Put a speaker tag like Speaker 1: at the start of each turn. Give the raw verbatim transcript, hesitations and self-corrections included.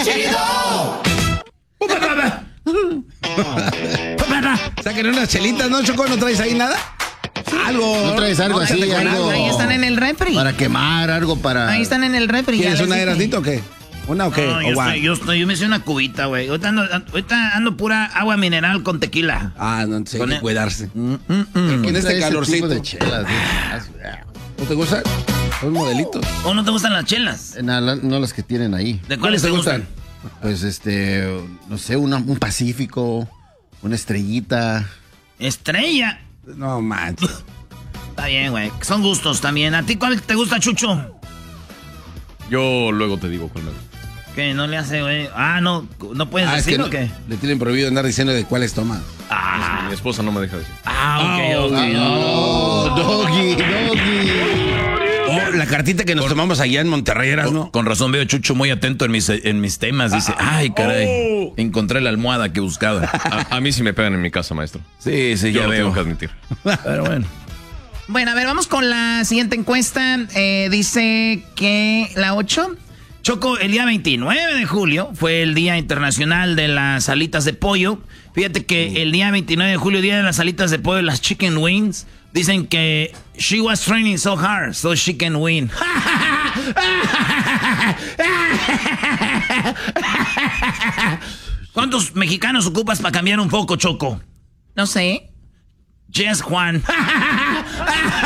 Speaker 1: ¡Chido!
Speaker 2: Saquen unas chelitas, ¿no, Choco? ¿No traes ahí nada? Algo.
Speaker 3: ¿No traes algo
Speaker 2: no,
Speaker 3: así? Algo
Speaker 4: Ahí están en el refri.
Speaker 3: para quemar, algo para...
Speaker 4: Ahí están en el refri.
Speaker 2: ¿Quieres
Speaker 4: ya
Speaker 2: una
Speaker 4: les dije.
Speaker 2: Erasnito o qué? ¿Una o qué?
Speaker 5: No,
Speaker 2: ¿O
Speaker 5: yo,
Speaker 2: guay?
Speaker 5: estoy, yo, estoy, yo me hice una cubita, güey. Ahorita ando, ahorita ando pura agua mineral con tequila.
Speaker 2: Ah, no, sí, hay
Speaker 5: Con
Speaker 2: que
Speaker 5: el-
Speaker 2: cuidarse.
Speaker 3: Mm, mm,
Speaker 2: Con
Speaker 3: ¿quién
Speaker 2: este
Speaker 3: trae ese
Speaker 2: calorcito.
Speaker 3: tipo de chelas?
Speaker 2: ¿No te gustan? Son modelitos.
Speaker 5: ¿O no te gustan las chelas?
Speaker 3: Eh, No, no las que tienen ahí.
Speaker 5: ¿De cuáles te gustan?
Speaker 3: Pues este, no sé, una, un Pacífico, una estrellita.
Speaker 5: Estrella.
Speaker 2: No manches.
Speaker 5: Está bien, güey. Son gustos también. ¿A ti cuál te gusta, Chucho?
Speaker 6: Yo luego te digo cuál me gusta.
Speaker 5: ¿Qué? ¿No le hace, güey? Ah, no. ¿No puedes
Speaker 2: Ah, es que
Speaker 5: decir
Speaker 2: no-
Speaker 5: o qué?
Speaker 2: le tienen prohibido andar diciendo de cuáles toman.
Speaker 5: Ah,
Speaker 6: Mi esposa no me deja decir.
Speaker 5: ah, ok, ok.
Speaker 3: Oh, doggy, doggy.
Speaker 2: Oh, la cartita que nos tomamos allá en Monterrey, eras, ¿no?
Speaker 7: Con razón veo a Chucho muy atento en mis, en mis temas. Dice, ay, caray, encontré la almohada que buscaba.
Speaker 6: A, a mí sí me pegan en mi casa, maestro.
Speaker 7: Sí, sí,
Speaker 6: Yo
Speaker 7: ya
Speaker 6: lo
Speaker 7: veo.
Speaker 6: tengo que admitir.
Speaker 7: Pero bueno.
Speaker 4: Bueno, a ver, vamos con la siguiente encuesta. Eh, dice que la ocho.
Speaker 5: Choco, el día veintinueve de julio fue el Día Internacional de las Alitas de Pollo. Fíjate que el día veintinueve de julio, Día de las Alitas de Pollo, las chicken wings, dicen que she was training so hard, so she can win. ¿Cuántos mexicanos ocupas para cambiar un poco, Choco?
Speaker 4: No sé.
Speaker 5: Yes, Juan.